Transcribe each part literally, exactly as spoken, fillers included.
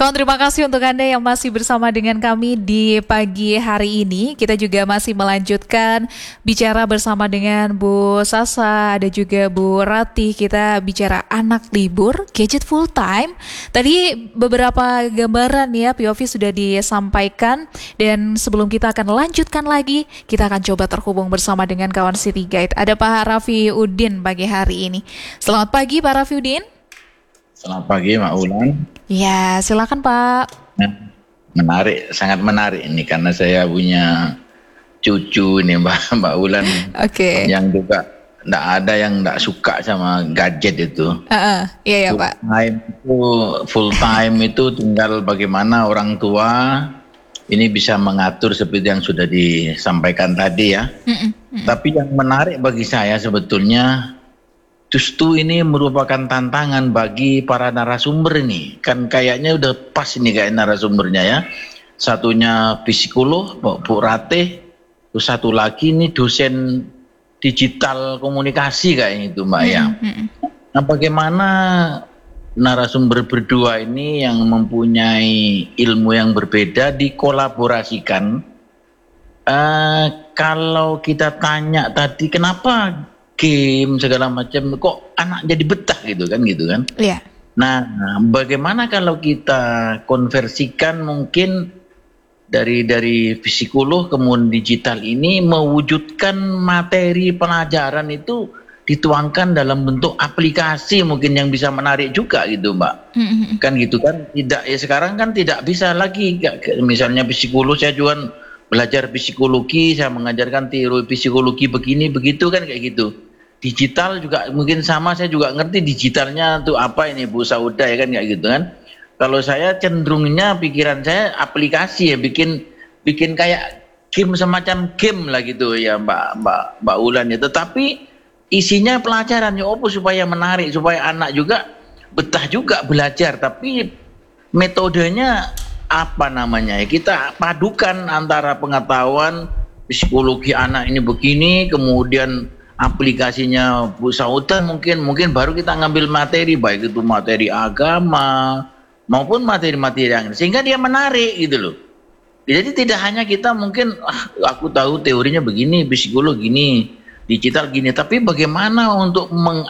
Kawan, terima kasih untuk Anda yang masih bersama dengan kami di pagi hari ini. Kita juga masih melanjutkan bicara bersama dengan Bu Sasa, ada juga Bu Ratih. Kita bicara anak libur, gadget full time. Tadi beberapa gambaran ya, P O V sudah disampaikan. Dan sebelum kita akan lanjutkan lagi, kita akan coba terhubung bersama dengan kawan City Guide. Ada Pak Raffi Udin pagi hari ini. Selamat pagi Pak Raffi Udin. Selamat pagi Mbak Ulan. Ya, silakan Pak. Menarik, sangat menarik ini karena saya punya cucu ini Mbak Mbak Ulan. Oke. Okay. Yang juga enggak ada yang enggak suka sama gadget itu. Uh-uh. Iya ya full Pak. Time itu full time itu tinggal bagaimana orang tua ini bisa mengatur seperti yang sudah disampaikan tadi ya. Mm-mm. Mm-mm. Tapi yang menarik bagi saya sebetulnya justru ini merupakan tantangan bagi para narasumber ini. Kan kayaknya udah pas ini kayak narasumbernya ya. Satunya psikolog, Bu Ratih. Terus satu lagi ini dosen digital komunikasi kayaknya itu Mbak hmm, ya. Hmm. Nah bagaimana narasumber berdua ini yang mempunyai ilmu yang berbeda dikolaborasikan. Uh, kalau kita tanya tadi kenapa game segala macam kok anak jadi betah gitu kan gitu kan. Iya. Nah, bagaimana kalau kita konversikan mungkin dari dari psikolog kemudian digital ini mewujudkan materi pelajaran itu dituangkan dalam bentuk aplikasi mungkin yang bisa menarik juga gitu Mbak. Mm-hmm. Kan gitu kan tidak ya sekarang kan tidak bisa lagi misalnya psikolog saya juga belajar psikologi, saya mengajarkan teori psikologi begini begitu kan kayak gitu. Digital juga mungkin sama, saya juga ngerti digitalnya tuh apa ini Bu Sauda ya kan kayak gitu kan. Kalau saya cenderungnya pikiran saya aplikasi ya, bikin bikin kayak game semacam game lah gitu ya Mbak Mbak Mbak Ulan ya. Tetapi isinya pelajaran ya apa supaya menarik, supaya anak juga betah juga belajar. Tapi metodenya apa namanya ya, kita padukan antara pengetahuan psikologi anak ini begini, kemudian aplikasinya Bu Sauda mungkin mungkin baru kita ngambil materi baik itu materi agama maupun materi-materi yang sehingga dia menarik gitu loh. Jadi tidak hanya kita mungkin ah, aku tahu teorinya begini, psikolog gini, digital gini, tapi bagaimana untuk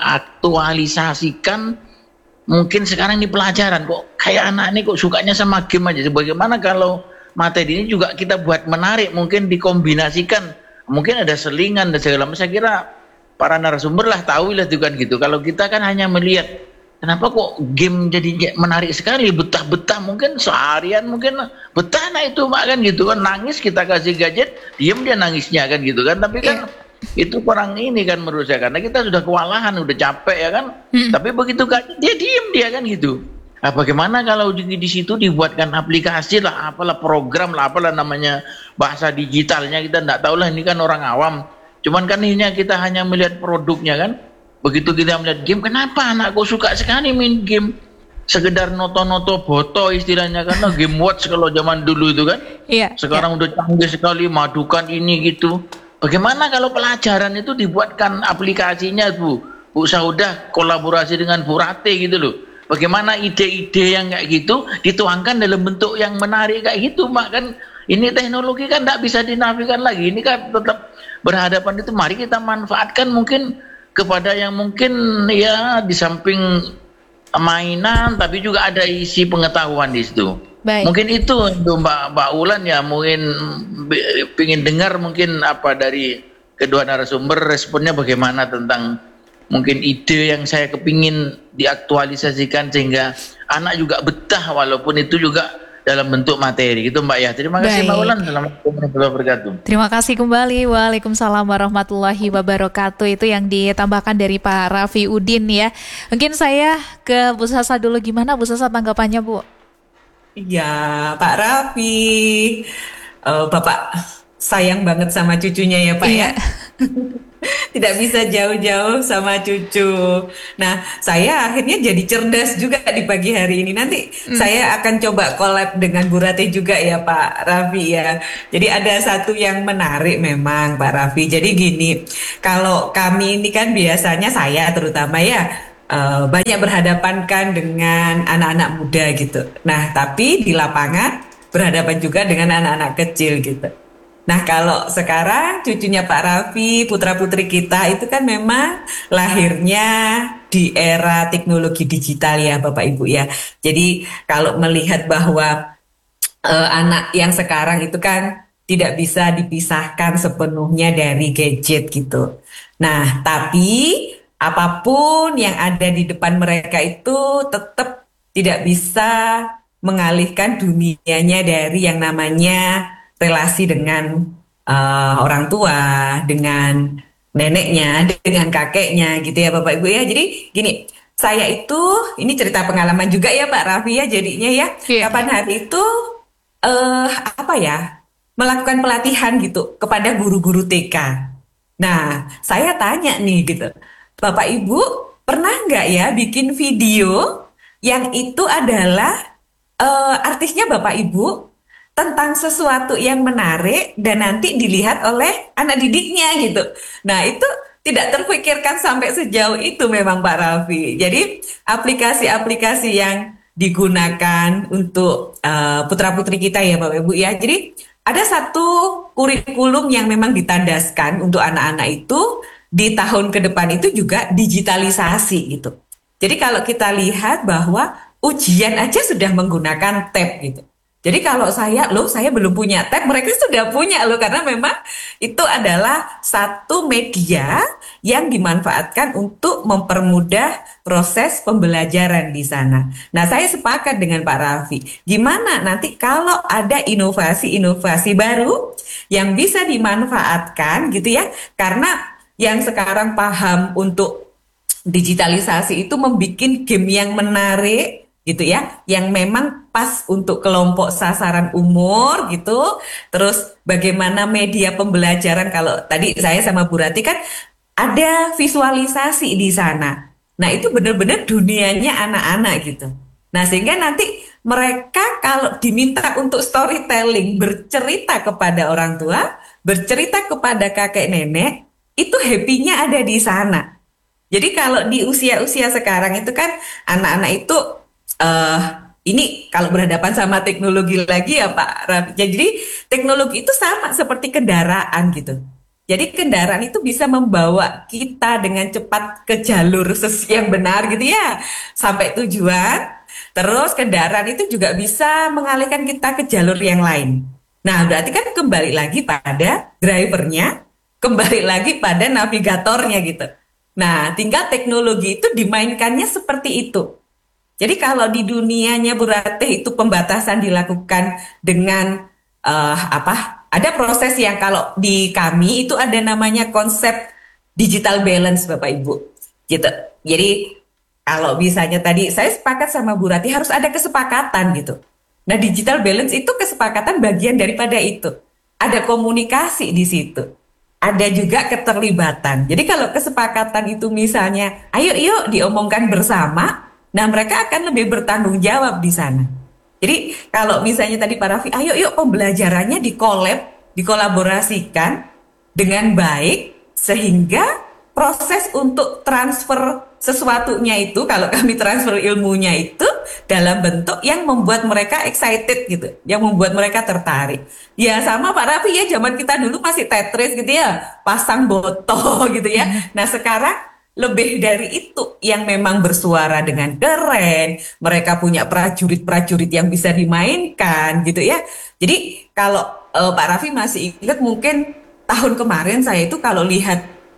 mengaktualisasikan mungkin sekarang ini pelajaran kok kayak anak ini kok sukanya sama game aja. Bagaimana kalau materi ini juga kita buat menarik, mungkin dikombinasikan, mungkin ada selingan dan segala macam. Saya kira para narasumber lah tahu lah itu kan gitu. Kalau kita kan hanya melihat kenapa kok game jadi menarik sekali, betah-betah mungkin seharian mungkin betah nah itu Mak kan gitu kan, nangis kita kasih gadget, diem dia nangisnya kan gitu kan. Tapi kan itu kurang ini kan menurut saya karena kita sudah kewalahan, udah capek ya kan. Hmm. Tapi begitu gadget dia diem dia kan gitu. Nah, bagaimana kalau di, di situ dibuatkan aplikasi lah, apalah program lah, apalah namanya bahasa digitalnya kita enggak tahu lah, ini kan orang awam. Cuman kan ini kita hanya melihat produknya kan. Begitu kita melihat game, kenapa anakku suka sekali main game? Sekedar noto-noto boto istilahnya karena game watch kalau zaman dulu itu kan. Iya. Sekarang iya. Udah canggih sekali, madukan ini gitu. Bagaimana kalau pelajaran itu dibuatkan aplikasinya Bu? Bu Sauda kolaborasi dengan Bu Ratih gitu loh. Bagaimana ide-ide yang kayak gitu dituangkan dalam bentuk yang menarik kayak gitu Mak kan. Ini teknologi kan tidak bisa dinafikan lagi. Ini kan tetap berhadapan itu. Mari kita manfaatkan mungkin kepada yang mungkin ya di samping mainan tapi juga ada isi pengetahuan di situ. Baik. Mungkin itu Mbak Mbak Ulan ya, mungkin ingin dengar mungkin apa dari kedua narasumber responnya bagaimana tentang mungkin ide yang saya kepingin diaktualisasikan sehingga anak juga betah walaupun itu juga dalam bentuk materi gitu Mbak ya. Terima kasih Mbak Ulan. Assalamualaikum warahmatullahi wabarakatuh. Terima kasih kembali. Waalaikumsalam warahmatullahi wabarakatuh. Itu yang ditambahkan dari Pak Raffi Udin ya. Mungkin saya ke Bu Sasa dulu, gimana Bu Sasa tanggapannya Bu? Iya Pak Raffi, uh, Bapak sayang banget sama cucunya ya Pak iya. ya. Tidak bisa jauh-jauh sama cucu. Nah, saya akhirnya jadi cerdas juga di pagi hari ini. Nanti hmm. saya akan coba collab dengan Bu Ratih juga ya Pak Raffi ya. Jadi ada satu yang menarik memang Pak Raffi. Jadi gini, kalau kami ini kan biasanya saya terutama ya uh, banyak berhadapan kan dengan anak-anak muda gitu. Nah, tapi di lapangan berhadapan juga dengan anak-anak kecil gitu. Nah, kalau sekarang cucunya Pak Raffi, putra-putri kita itu kan memang lahirnya di era teknologi digital ya Bapak Ibu ya. Jadi kalau melihat bahwa uh, anak yang sekarang itu kan tidak bisa dipisahkan sepenuhnya dari gadget gitu. Nah, tapi apapun yang ada di depan mereka itu tetap tidak bisa mengalihkan dunianya dari yang namanya relasi dengan uh, orang tua, dengan neneknya, dengan kakeknya gitu ya Bapak Ibu ya. Jadi gini, saya itu, ini cerita pengalaman juga ya Pak Raffi ya jadinya ya. Yeah. Kapan hari itu, uh, apa ya, melakukan pelatihan gitu kepada guru-guru T K. Nah, saya tanya nih gitu, Bapak Ibu pernah nggak ya bikin video yang itu adalah uh, artisnya Bapak Ibu tentang sesuatu yang menarik dan nanti dilihat oleh anak didiknya gitu. Nah, itu tidak terpikirkan sampai sejauh itu memang Pak Raffi. Jadi aplikasi-aplikasi yang digunakan untuk uh, putra-putri kita ya Bapak Ibu ya. Jadi ada satu kurikulum yang memang ditandaskan untuk anak-anak itu di tahun ke depan itu juga digitalisasi gitu. Jadi kalau kita lihat bahwa ujian aja sudah menggunakan tab gitu. Jadi kalau saya, loh saya belum punya tab, mereka sudah punya loh. Karena memang itu adalah satu media yang dimanfaatkan untuk mempermudah proses pembelajaran di sana. Nah, saya sepakat dengan Pak Raffi. Gimana nanti kalau ada inovasi-inovasi baru yang bisa dimanfaatkan gitu ya. Karena yang sekarang paham untuk digitalisasi itu membuat game yang menarik gitu ya, yang memang pas untuk kelompok sasaran umur gitu. Terus bagaimana media pembelajaran, kalau tadi saya sama Bu Rati kan ada visualisasi di sana. Nah, itu benar-benar dunianya anak-anak gitu. Nah, sehingga nanti mereka kalau diminta untuk storytelling, bercerita kepada orang tua, bercerita kepada kakek nenek, itu happy-nya ada di sana. Jadi kalau di usia-usia sekarang itu kan anak-anak itu Uh, ini kalau berhadapan sama teknologi lagi ya Pak Raffi. Jadi teknologi itu sama seperti kendaraan gitu. Jadi kendaraan itu bisa membawa kita dengan cepat ke jalur yang benar gitu ya, sampai tujuan. Terus kendaraan itu juga bisa mengalihkan kita ke jalur yang lain. Nah, berarti kan kembali lagi pada drivernya, kembali lagi pada navigatornya gitu. Nah, tinggal teknologi itu dimainkannya seperti itu. Jadi kalau di dunianya Bu Ratih itu pembatasan dilakukan dengan uh, apa? Ada proses yang kalau di kami itu ada namanya konsep digital balance Bapak Ibu. Gitu. Jadi kalau misalnya tadi saya sepakat sama Bu Ratih harus ada kesepakatan gitu. Nah, digital balance itu kesepakatan bagian daripada itu. Ada komunikasi di situ. Ada juga keterlibatan. Jadi kalau kesepakatan itu misalnya, ayo yuk diomongkan bersama. Nah, mereka akan lebih bertanggung jawab di sana. Jadi kalau misalnya tadi Pak Raffi, ayo yuk pembelajarannya dikolab, dikolaborasikan dengan baik sehingga proses untuk transfer sesuatunya itu, kalau kami transfer ilmunya itu dalam bentuk yang membuat mereka excited gitu, yang membuat mereka tertarik. Ya sama Pak Raffi ya, zaman kita dulu masih Tetris gitu ya, pasang boto gitu ya. Nah, sekarang lebih dari itu yang memang bersuara dengan keren, mereka punya prajurit-prajurit yang bisa dimainkan gitu ya. Jadi kalau uh, Pak Raffi masih ingat mungkin tahun kemarin saya itu kalau lihat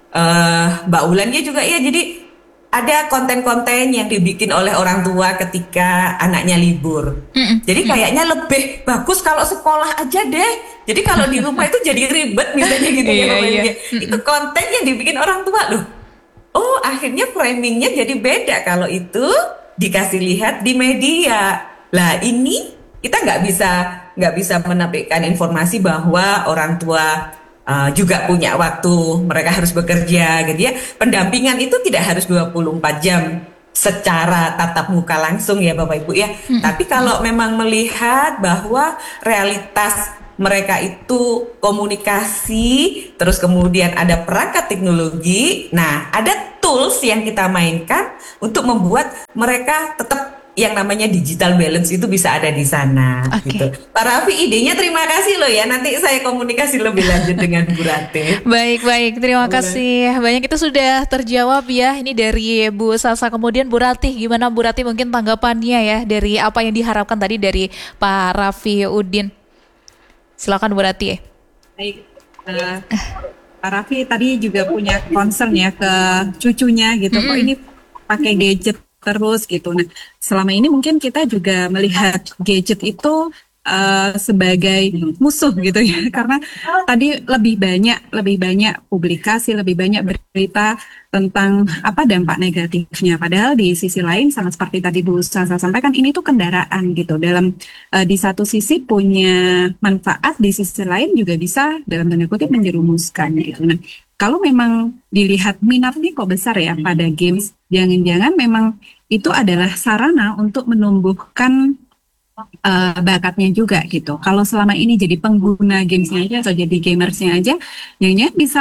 uh, Mbak Ulannya juga ya, jadi ada konten-konten yang dibikin oleh orang tua ketika anaknya libur. Mm-mm. Jadi kayaknya lebih bagus kalau sekolah aja deh. Jadi kalau di rumah itu jadi ribet misalnya gitu ya. Iya. Itu konten yang dibikin orang tua loh. Oh, akhirnya framingnya jadi beda kalau itu dikasih lihat di media. Lah ini kita nggak bisa nggak bisa menampilkan informasi bahwa orang tua uh, juga punya waktu, mereka harus bekerja, gitu ya. Pendampingan itu tidak harus dua puluh empat jam secara tatap muka langsung ya Bapak Ibu ya. Hmm. Tapi kalau memang melihat bahwa realitas mereka itu komunikasi, terus kemudian ada perangkat teknologi. Nah, ada tools yang kita mainkan untuk membuat mereka tetap yang namanya digital balance itu bisa ada di sana. Oke. Gitu. Pak Raffi, idenya terima kasih loh ya. Nanti saya komunikasi lebih lanjut dengan Bu Ratih. Baik, baik. Terima kasih. Banyak itu sudah terjawab ya. Ini dari Bu Sasa. Kemudian Bu Ratih, gimana Bu Ratih mungkin tanggapannya ya dari apa yang diharapkan tadi dari Pak Raffi Udin. Silakan Bu Ratih. Baik. Uh, Pak Raffi tadi juga punya concern ya ke cucunya gitu. Mm-hmm. Kok ini pakai gadget terus gitu. Nah, selama ini mungkin kita juga melihat gadget itu uh, sebagai musuh gitu ya, karena tadi lebih banyak lebih banyak publikasi, lebih banyak berita tentang apa dampak negatifnya. Padahal di sisi lain, sama seperti tadi Bu Sasa sampaikan, ini tuh kendaraan gitu. Dalam uh, di satu sisi punya manfaat, di sisi lain juga bisa dalam tanda kutip menjerumuskan gitu. Nah, kalau memang dilihat minatnya kok besar ya pada games, jangan-jangan memang itu adalah sarana untuk menumbuhkan uh, bakatnya juga gitu. Kalau selama ini jadi pengguna gamesnya aja atau jadi gamersnya aja, jangan-jangan bisa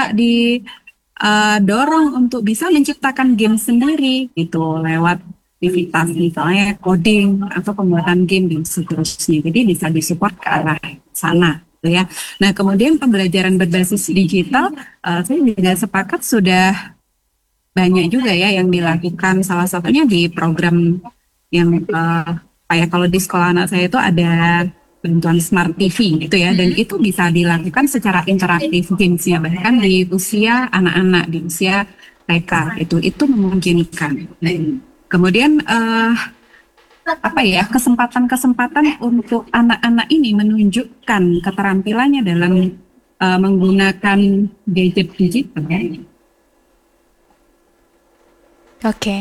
didorong uh, untuk bisa menciptakan game sendiri gitu lewat aktivitas misalnya coding atau pembuatan game dan seterusnya. Jadi bisa disupport ke arah sana. Ya. Nah, kemudian pembelajaran berbasis digital, uh, saya juga sepakat sudah banyak juga ya yang dilakukan. Salah satunya di program yang uh, kayak kalau di sekolah anak saya itu ada bantuan Smart T V gitu ya, dan itu bisa dilakukan secara interaktif gamesnya bahkan di usia anak-anak di usia T K itu itu memungkinkan. Nah, kemudian uh, apa ya kesempatan-kesempatan untuk anak-anak ini menunjukkan keterampilannya dalam uh, menggunakan gadget digital. Oke. Okay.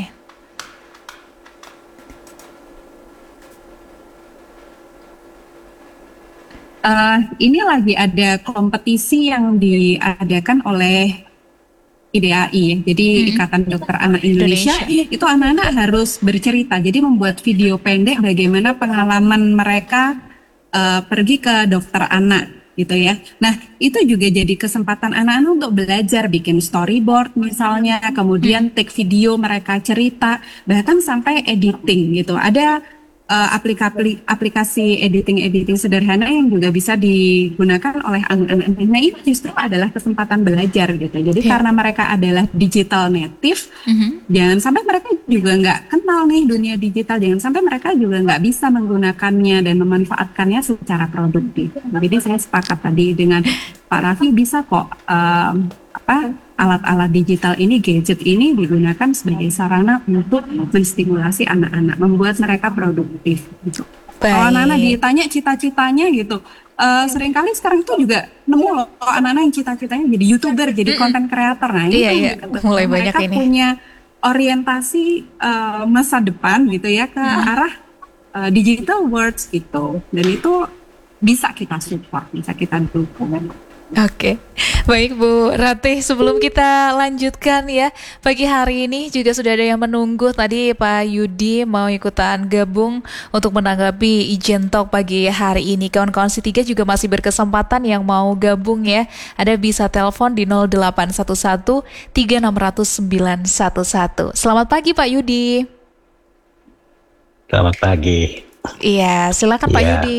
Uh, ini lagi ada kompetisi yang diadakan oleh I D A I, jadi hmm. Ikatan Dokter Anak Indonesia, Indonesia. Itu anak-anak harus bercerita, jadi membuat video pendek bagaimana pengalaman mereka uh, pergi ke dokter anak gitu ya. Nah, itu juga jadi kesempatan anak-anak untuk belajar bikin storyboard misalnya, kemudian take video mereka cerita, bahkan sampai editing gitu. Ada Uh, aplikasi aplikasi editing-editing sederhana yang juga bisa digunakan oleh anak-anak. Nah, ini justru adalah kesempatan belajar gitu. Jadi yeah. karena mereka adalah digital native, mm-hmm. jangan sampai mereka juga nggak kenal nih dunia digital, jangan sampai mereka juga nggak bisa menggunakannya dan memanfaatkannya secara produktif. Jadi saya sepakat tadi dengan Pak Raffi, bisa kok um, apa alat-alat digital ini, gadget ini digunakan sebagai sarana untuk menstimulasi anak-anak, membuat mereka produktif gitu. Kalau anak-anak ditanya cita-citanya gitu, uh, seringkali sekarang itu juga nemu loh anak-anak yang cita-citanya jadi YouTuber, jadi konten creator. Nah, iya, itu iya. Mulai mereka banyak ini. punya orientasi uh, masa depan gitu ya ke hmm. arah uh, digital worlds gitu, dan itu bisa kita support, bisa kita dukung. Oke, baik Bu Ratih, sebelum kita lanjutkan ya, pagi hari ini juga sudah ada yang menunggu. Tadi Pak Yudi mau ikutan gabung untuk menanggapi Ijen Talk pagi hari ini. Kawan-kawan C tiga juga masih berkesempatan yang mau gabung ya. Ada bisa telepon di nol delapan satu satu tiga enam nol nol sembilan satu satu. Selamat pagi Pak Yudi. Selamat pagi. Iya, silakan Pak Yudi.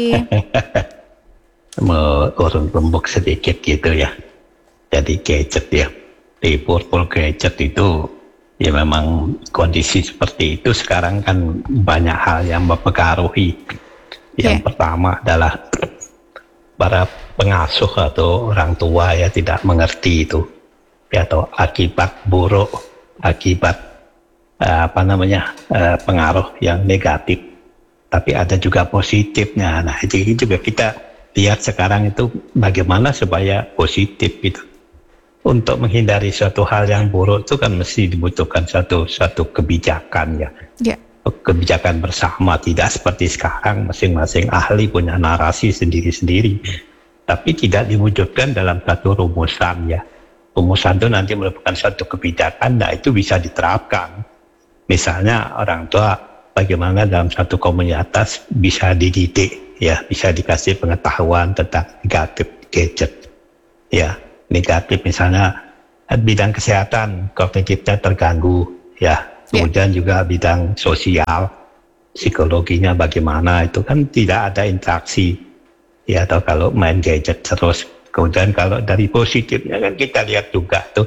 Mau urun rembuk sedikit gitu ya. Jadi gadget ya, di purple gadget itu ya memang kondisi seperti itu sekarang kan banyak hal yang mempengaruhi. Yang yeah. pertama adalah para pengasuh atau orang tua ya tidak mengerti itu ya, atau akibat buruk, akibat uh, apa namanya uh, pengaruh yang negatif. Tapi ada juga positifnya. Nah, jadi juga kita lihat sekarang itu bagaimana supaya positif gitu. Untuk menghindari suatu hal yang buruk itu kan mesti dibutuhkan satu satu kebijakan ya. Yeah. Kebijakan bersama, tidak seperti sekarang masing-masing ahli punya narasi sendiri-sendiri. Tapi tidak diwujudkan dalam satu rumusan ya. Rumusan itu nanti merupakan satu kebijakan, nah itu bisa diterapkan. Misalnya orang tua bagaimana dalam satu komunitas bisa dididik ya bisa dikasih pengetahuan tentang negatif gadget. Ya, negatif misalnya bidang kesehatan, kognitifnya terganggu, ya. Kemudian yeah. juga bidang sosial, psikologinya bagaimana, itu kan tidak ada interaksi, ya. Atau kalau main gadget terus. Kemudian kalau dari positifnya kan kita lihat juga tuh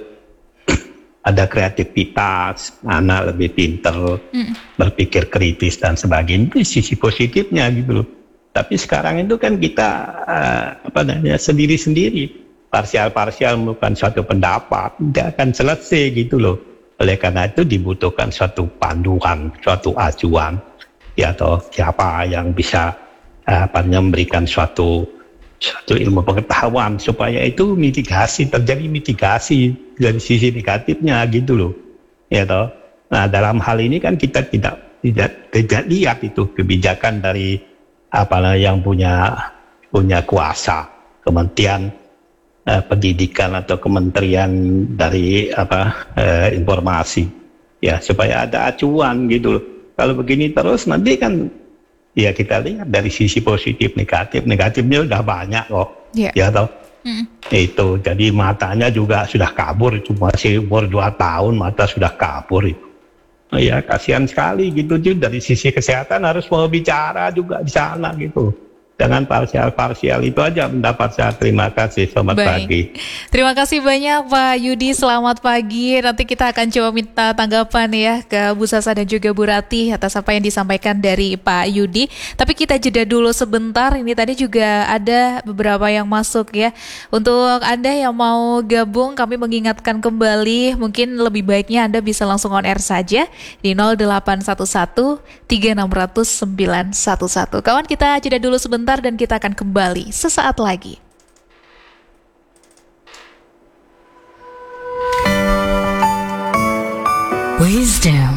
ada kreativitas, anak lebih pinter, mm. berpikir kritis dan sebagainya. Itu sisi positifnya gitu loh. Tapi sekarang itu kan kita uh, apa namanya sendiri-sendiri, parsial-parsial melakukan suatu pendapat, tidak akan selesai gitu loh. Oleh karena itu dibutuhkan suatu panduan, suatu acuan, ya, atau siapa yang bisa uh, apa namanya memberikan suatu suatu ilmu pengetahuan supaya itu mitigasi, terjadi mitigasi dari sisi negatifnya gitu loh, ya toh. Nah, dalam hal ini kan kita tidak tidak tidak lihat itu kebijakan dari apalah yang punya punya kuasa, Kementerian eh, Pendidikan atau Kementerian dari apa eh, informasi, ya, supaya ada acuan gitu loh. Kalau begini terus nanti kan ya kita lihat dari sisi positif negatif, negatifnya udah banyak kok, yeah. ya toh. Mm. Itu jadi matanya juga sudah kabur, itu masih umur dua tahun mata sudah kabur itu. Oh ya kasihan sekali gitu juga dari sisi kesehatan harus mau bicara juga di sana gitu. Jangan parsial-parsial. Itu aja pendapat saya. Terima kasih. Selamat Baik. pagi. Terima kasih banyak Pak Yudi. Selamat pagi. Nanti kita akan coba minta tanggapan ya ke Bu Sasa dan juga Bu Ratih atas apa yang disampaikan dari Pak Yudi. Tapi kita jeda dulu sebentar. Ini tadi juga ada beberapa yang masuk ya. Untuk Anda yang mau gabung, kami mengingatkan kembali, mungkin lebih baiknya Anda bisa langsung on air saja di nol delapan satu satu tiga enam nol nol sembilan satu satu. Kawan, kita jeda dulu sebentar dan kita akan kembali sesaat lagi. Wisdom.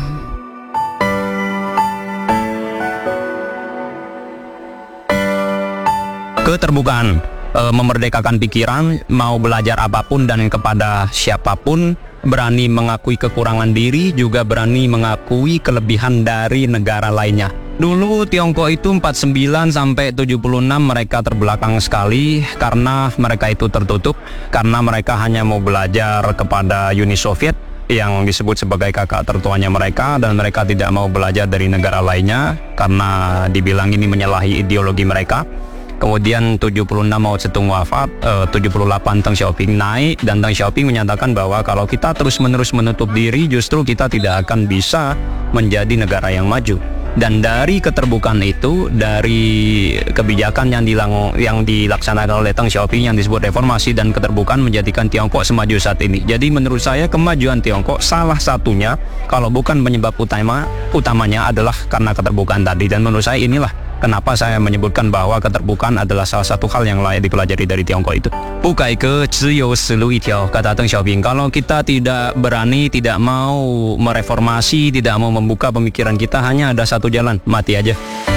Keterbukaan, e, memerdekakan pikiran, mau belajar apapun dan kepada siapapun, berani mengakui kekurangan diri, juga berani mengakui kelebihan dari negara lainnya. Dulu Tiongkok itu empat puluh sembilan sampai tujuh puluh enam mereka terbelakang sekali karena mereka itu tertutup, karena mereka hanya mau belajar kepada Uni Soviet yang disebut sebagai kakak tertuanya mereka, dan mereka tidak mau belajar dari negara lainnya karena dibilang ini menyalahi ideologi mereka. Kemudian tujuh puluh enam Mao Zedong wafat, eh, tujuh puluh delapan Deng Xiaoping naik, dan Deng Xiaoping menyatakan bahwa kalau kita terus-menerus menutup diri, justru kita tidak akan bisa menjadi negara yang maju. Dan dari keterbukaan itu, dari kebijakan yang dilang, yang dilaksanakan oleh Deng Xiaoping yang disebut reformasi dan keterbukaan, menjadikan Tiongkok semaju saat ini. Jadi menurut saya kemajuan Tiongkok salah satunya, kalau bukan penyebab utama utamanya adalah karena keterbukaan tadi. Dan menurut saya inilah kenapa saya menyebutkan bahwa keterbukaan adalah salah satu hal yang layak dipelajari dari Tiongkok itu. Bukai ke ciyo selu itiao, kata Deng Xiaoping. Kalau kita tidak berani, tidak mau mereformasi, tidak mau membuka pemikiran kita, hanya ada satu jalan, mati aja.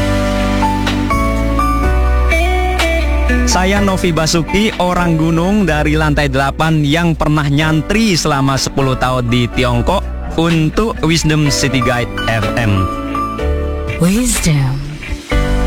Saya Novi Basuki, orang gunung dari lantai delapan yang pernah nyantri selama sepuluh tahun di Tiongkok untuk Wisdom City Guide F M. Wisdom.